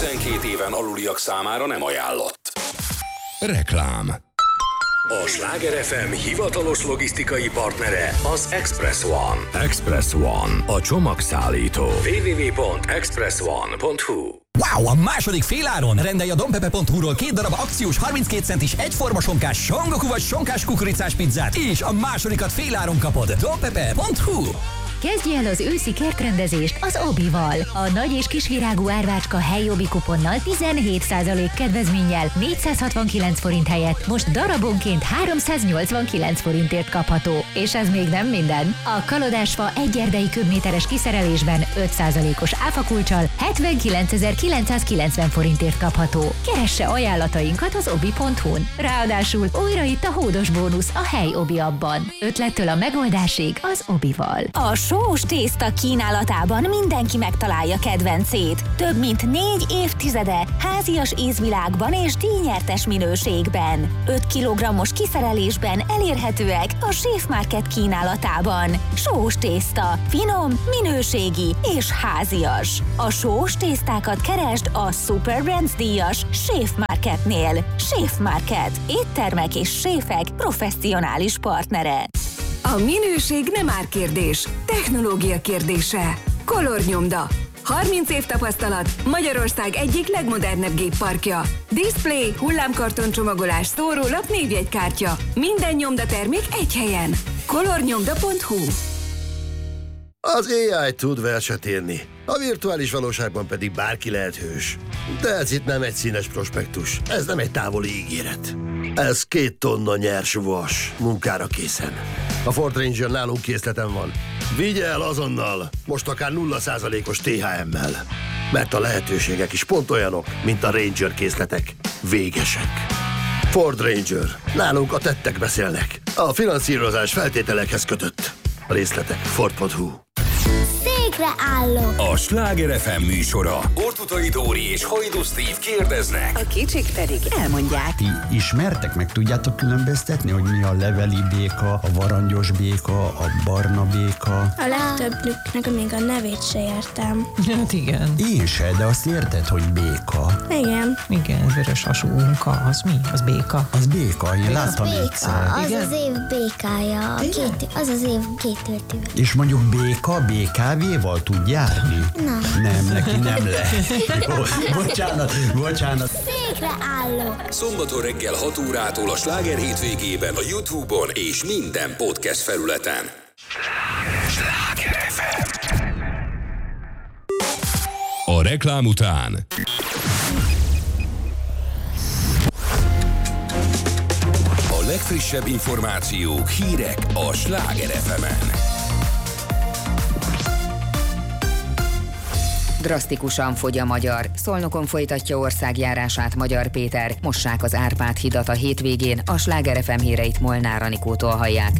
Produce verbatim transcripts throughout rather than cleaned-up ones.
tizenkét éven aluliak számára nem ajánlott. Reklám. A Sláger ef em hivatalos logisztikai partnere az Express One. Express One, a csomagszállító. double-u double-u double-u pont express one pont hu. Wow, a második féláron! Rendelj a dompepe pont hu-ról két darab akciós harminckét centis egyforma sonkás songoku vagy sonkás kukoricás pizzát, és a másodikat féláron kapod. dompepe pont hu. Kezdj el az őszi kertrendezést az Obival. A nagy és kisvirágú árvácska helyi Obi kuponnal tizenhét százalék kedvezménnyel négyszázhatvankilenc forint helyett most darabonként háromszáznyolcvankilenc forintért kapható. És ez még nem minden. A kalodásfa egy erdei köbméteres kiszerelésben öt százalékos áfakulccsal hetvenkilencezer-kilencszázkilencven forintért kapható. Keresse ajánlatainkat az obi pont hu-n. Ráadásul újra itt a hódos bónusz a hely Obi abban. Ötlettől a megoldásig az Obival. A sós tészta kínálatában mindenki megtalálja kedvencét. Több mint négy évtizede házias ízvilágban és díjnyertes minőségben. öt kilogrammos kiszerelésben elérhetőek a Chef Market kínálatában. Sós tészta, finom, minőségi és házias. A sós tésztákat keresd a Super Brands díjas Chef Marketnél. Chef Market. Éttermek és séfek professzionális partnere. A minőség nem árkérdés, technológia kérdése. Kolornyomda. harminc év tapasztalat, Magyarország egyik legmodernebb gépparkja. Display, hullámkarton csomagolás, szórólap, névjegykártya. Minden nyomdatermék egy helyen. kolornyomda pont hu. Az á i tud verset írni, a virtuális valóságban pedig bárki lehet hős. De ez itt nem egy színes prospektus, ez nem egy távoli ígéret. Ez két tonna nyers vas, munkára készen. A Ford Ranger nálunk készleten van. Vigye el azonnal, most akár nulla százalékos té há emmel. Mert a lehetőségek is pont olyanok, mint a Ranger készletek. Végesek. Ford Ranger. Nálunk a tettek beszélnek. A finanszírozás feltételekhez kötött. A részletek Ford pont hu. Székre állok. A Sláger ef em műsora. Ortutai Dóri és Hajdú Steve kérdeznek. A kicsik pedig elmondják. Ti ismertek, meg tudjátok különböztetni, hogy mi a leveli béka, a varangyos béka, a barna béka? A legtöbbüknek még a nevét se értem. Hát igen. Én se, de azt érted, hogy béka. Igen. Igen, vörös hasú unka, az mi? Az béka. Az béka, én láttam béka, egyszer. az igen? Az év békája, két, az az év két töltővel. És mondjuk béka, bé ká vé-val tud járni? Nem. Nem, neki nem lehet. Jó, bocsánat, bocsánat. Székre állok. Szombaton reggel hat órától a Sláger hétvégében a YouTube-on és minden podcast felületen. Sláger ef em. A reklám után A legfrissebb információk, hírek a Sláger ef emen. Drasztikusan fogy a magyar. Szolnokon folytatja országjárását Magyar Péter. Mossák az Árpád hidat a hétvégén. A Sláger ef em híreit Molnár Anikótól hallják.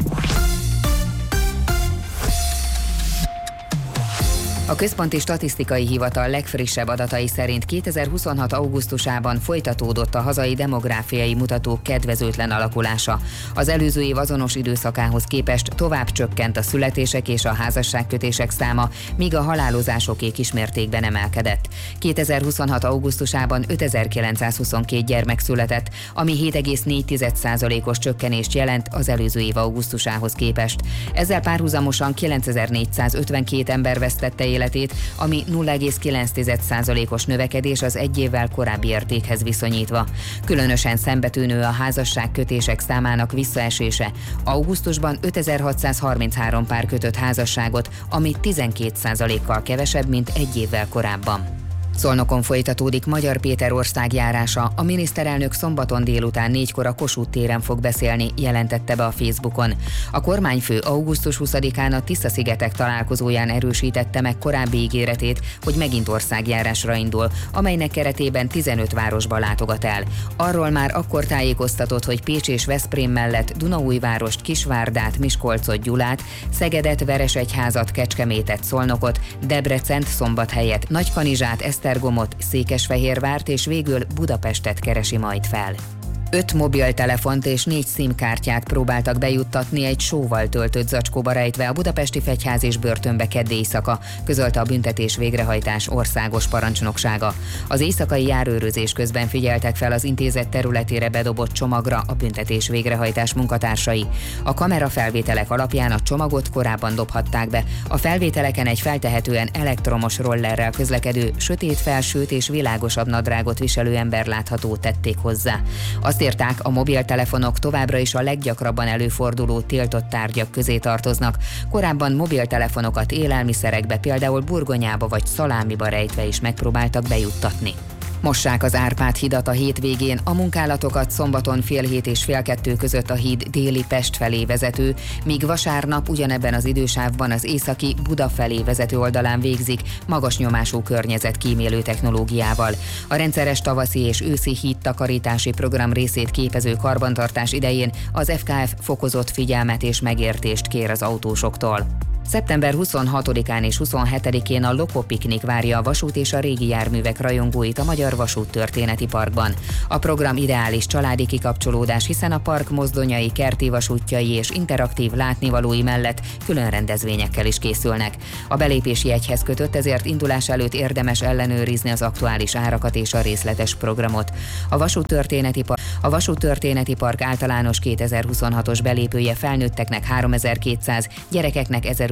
A Központi Statisztikai Hivatal legfrissebb adatai szerint kétezer-huszonhat. augusztusában folytatódott a hazai demográfiai mutatók kedvezőtlen alakulása. Az előző év azonos időszakához képest tovább csökkent a születések és a házasságkötések száma, míg a halálozásoké kismértékben emelkedett. kétezer-huszonhat. augusztusában ötezer-kilencszázhuszonkettő gyermek született, ami hét egész négy százalékos csökkenést jelent az előző év augusztusához képest. Ezzel párhuzamosan kilencezer-négyszázötvenkét ember vesztette életét, ami nulla egész kilenc százalékos növekedés az egy évvel korábbi értékhez viszonyítva. Különösen szembetűnő a házasságkötések számának visszaesése. Augusztusban ötezer-hatszázharminchárom pár kötött házasságot, ami tizenkét százalékkal kevesebb, mint egy évvel korábban. Szolnokon folytatódik Magyar Péter országjárása. A miniszterelnök szombaton délután négykor a Kossuth téren fog beszélni, jelentette be a Facebookon. A kormányfő augusztus huszadikán a Tisza-szigetek találkozóján erősítette meg korábbi ígéretét, hogy megint országjárásra indul, amelynek keretében tizenöt városba látogat el. Arról már akkor tájékoztatott, hogy Pécs és Veszprém mellett Dunaújvárost, Kisvárdát, Miskolcot, Gyulát, Szegedet, Veresegyházat, Kecskemétet, Szolnokot, Debrecent, Szombathelyet, Nagykanizsát, Esztergomot, Székesfehérvárt és végül Budapestet keresi majd fel. Öt mobiltelefont és négy SIM-kártyát próbáltak bejuttatni egy sóval töltött zacskóba rejtve a budapesti Fegyház és börtönbe kedd éjszaka, közölte a büntetés végrehajtás országos parancsnoksága. Az éjszakai járőrözés közben figyeltek fel az intézet területére bedobott csomagra a büntetés végrehajtás munkatársai. A kamerafelvételek alapján a csomagot korábban dobhatták be. A felvételeken egy feltehetően elektromos rollerrel közlekedő, sötét felsőt és világosabb nadrágot viselő ember látható tették hozzá. Azt írták, a mobiltelefonok továbbra is a leggyakrabban előforduló tiltott tárgyak közé tartoznak. Korábban mobiltelefonokat élelmiszerekbe, például burgonyába vagy szalámiba rejtve is megpróbáltak bejuttatni. Mossák az Árpád hidat a hétvégén, a munkálatokat szombaton fél hét és fél kettő között a híd déli Pest felé vezető, míg vasárnap ugyanebben az idősávban az északi Buda felé vezető oldalán végzik magas nyomású környezetkímélő technológiával. A rendszeres tavaszi és őszi hídtakarítási program részét képező karbantartás idején az ef ká ef fokozott figyelmet és megértést kér az autósoktól. szeptember huszonhatodikán és huszonhetedikén a Lokopiknik várja a vasút és a régi járművek rajongóit a Magyar Vasúttörténeti Parkban. A program ideális családi kikapcsolódás, hiszen a park mozdonyai, kerti vasútjai és interaktív látnivalói mellett külön rendezvényekkel is készülnek. A belépési jegyhez kötött, ezért indulás előtt érdemes ellenőrizni az aktuális árakat és a részletes programot. A Vasúttörténeti Park, a Vasúttörténeti Park általános kétezer-huszonhatos belépője felnőtteknek háromezer-kétszáz, gyerekeknek